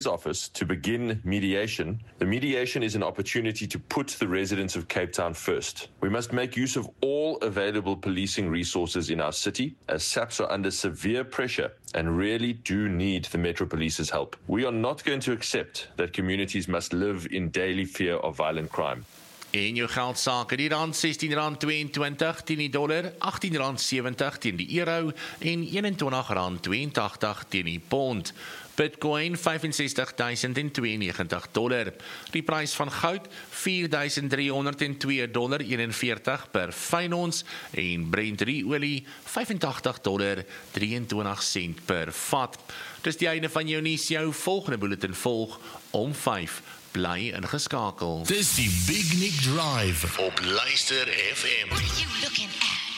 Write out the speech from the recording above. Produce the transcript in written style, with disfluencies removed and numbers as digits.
office to begin mediation. The mediation is an opportunity to put the residents of Cape Town first. We must make use of all available policing resources in our city, as SAPS are under severe pressure and really do need the Metro Police's help. We are not going to accept that communities must live in daily fear of violent crime. En jou geldsake, die rand R16.22 teen die dollar, R18.70 teen die euro en R21.82 teen die pond. Bitcoin $65,092. Die prys van goud $4,302.41 per fyn ons en Brent olie $85.23 per vat. Dis die einde van jou nuus, jou volgende bulletin volg om 5. Bly ingeskakel. Dis die Big Nick Drive op Luister FM. What are you looking at?